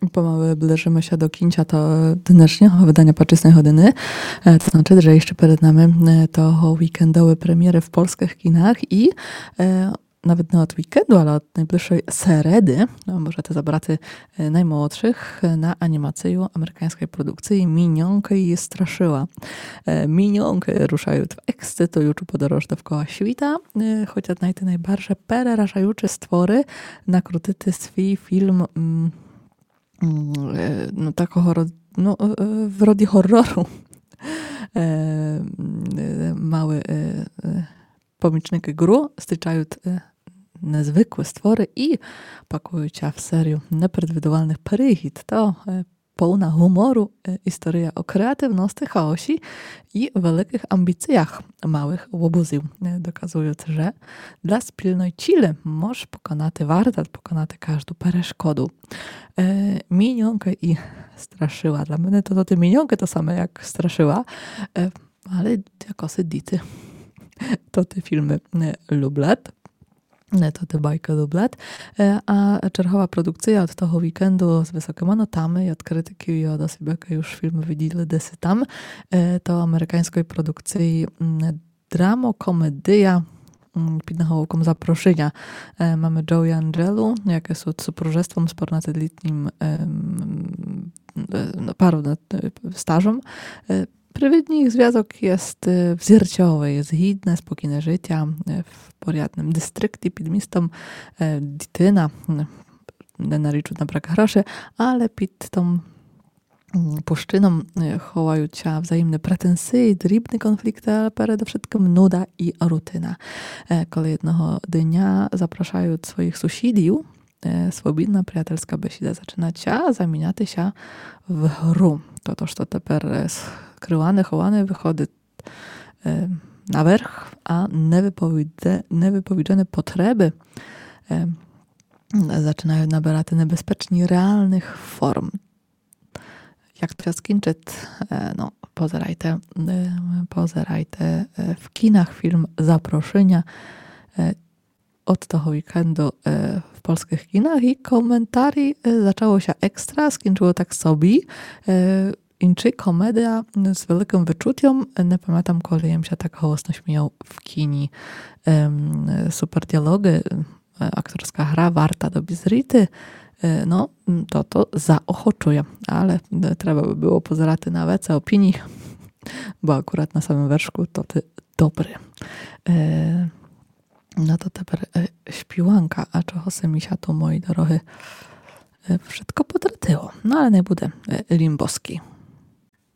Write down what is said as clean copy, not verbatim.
Pomału zbliżymy się do kińca to dnešního wydania Paczystnej Hodiny. To znaczy, że jeszcze przed nami to weekendowe premiery w polskich kinach i nawet nie od weekendu, ale od najbliższej seredy, no, możecie zabrać najmłodszych na animację amerykańskiej produkcji Minionkę i Straszyła. Minionkę ruszają w ekscytującą podróż dookoła świata, chociaż najbardziej przerażające stwory nakrutyty swój film no takiego no, w rodzi horroru. Mały pomічники gru styczają niezwykłe stwory i pakują cię w serię nieprzewidywalnych przygód. To pełna humoru historia o kreatywności, chaosie i wielkich ambicjach małych łobuzów, dokazując, że dla spilnej cili możesz warto pokonać każdą przeszkodę. Minionkę i Straszyła. Dla mnie to te minionkę to same jak Straszyła, ale jako dity. To te filmy lublat. To te bajki lublat. A czerwowa produkcja od tego weekendu z wysokimi notami i od krytyki i od osób, jakie już filmy widzieli desy tam, to amerykańskiej produkcji dramo-komedia pід наголовком запрошення. Mamy Joey Angelu, jakie są supróżestwem z ponadletnim stażem. Prywatny ich związek jest wzorcowy, jest gidne, spokojne życia w porядnym dystrykcie pod miastem Dityna. Nie naliczył na brak groszy, ale pod tą puszczyną chowają cię wzajemne pretensje, drobne konflikty, ale przede wszystkim nuda i rutyna. Kolej jednego dnia zapraszają swoich sąsiadów, swobodna przyjacielska besida zaczyna cię zamieniać się w hru. To teper skrywane, chowane wychody na werch, a niewypowiedziane potrzeby zaczynają nabierać niebezpiecznie realnych form. Jak to się skończyć? No, pozerajte w kinach film Zaproszenia od tego weekendu w polskich kinach i komentarzy zaczęło się ekstra, skończyło tak sobie. Inczy komedia z wielkim wyczuciem. Nie pamiętam, kolejem się tak hołosno śmiał w kini. Super dialogy, aktorska gra, warta do bizrity. No, to zaochoczuje, ale trzeba by było pozerać na wece opinii, bo akurat na samym werszku to ty dobry. No to teper śpiwanka, a czego se mi się to, moi drodzy, wszystko potratyło. No ale nie będę limboski.